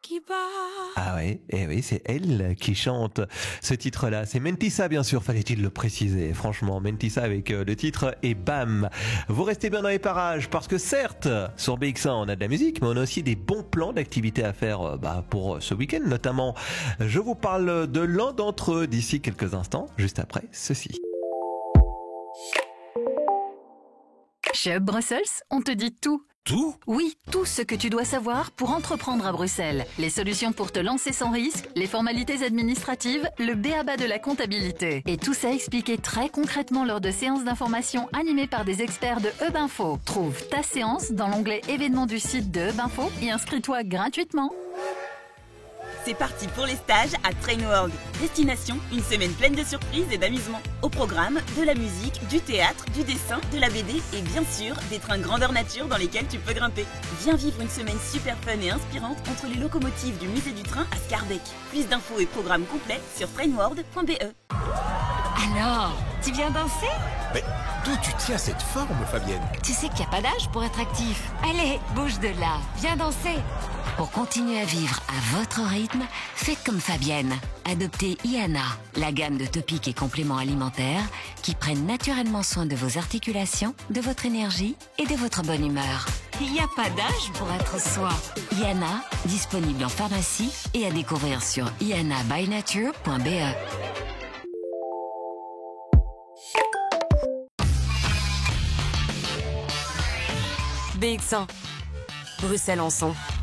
qui bat. Ah oui, eh oui, c'est elle qui chante ce titre-là. C'est Mentissa, bien sûr, fallait-il le préciser. Franchement, Mentissa avec le titre et bam. Vous restez bien dans les parages parce que certes, sur BX1, on a de la musique, mais on a aussi des bons plans d'activités à faire pour ce week-end notamment. Je vous parle de l'un d'entre eux d'ici quelques instants, juste après ceci. Chez Hub Brussels, on te dit tout. Tout ? Oui, tout ce que tu dois savoir pour entreprendre à Bruxelles. Les solutions pour te lancer sans risque, les formalités administratives, le b.a.-ba de la comptabilité. Et tout ça expliqué très concrètement lors de séances d'information animées par des experts de Hub Info. Trouve ta séance dans l'onglet événements du site de Hub Info et inscris-toi gratuitement. C'est parti pour les stages à Train World. Destination, une semaine pleine de surprises et d'amusement. Au programme, de la musique, du théâtre, du dessin, de la BD et bien sûr, des trains grandeur nature dans lesquels tu peux grimper. Viens vivre une semaine super fun et inspirante entre les locomotives du musée du train à Scarbeck. Plus d'infos et programmes complets sur trainworld.be. Alors, tu viens danser? Mais d'où tu tiens cette forme, Fabienne? Tu sais qu'il n'y a pas d'âge pour être actif. Allez, bouge de là, viens danser. Pour continuer à vivre à votre rythme, faites comme Fabienne. Adoptez IANA, la gamme de topiques et compléments alimentaires qui prennent naturellement soin de vos articulations, de votre énergie et de votre bonne humeur. Il n'y a pas d'âge pour être soi. IANA, disponible en pharmacie et à découvrir sur ianabynature.be. BX1, Bruxelles en son.